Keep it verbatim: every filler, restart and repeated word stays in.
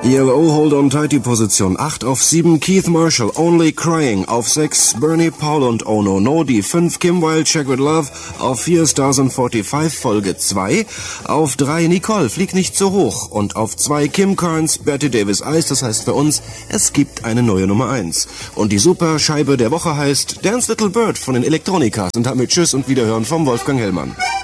E L O Hold On Tight die Position acht auf sieben, Keith Marshall Only Crying auf sechs, Bernie Paul und Oh No No die fünf, Kim Wilde Check With Love auf vier, Stars on forty-five Folge zwei, auf drei Nicole Flieg nicht so hoch und auf zwei Kim Carnes Betty Davis Eyes, das heißt für uns, es gibt eine neue Nummer eins. Und die Superscheibe der Woche heißt Dance Little Bird von den Elektronikas und damit Tschüss und Wiederhören vom Wolfgang Hellmann.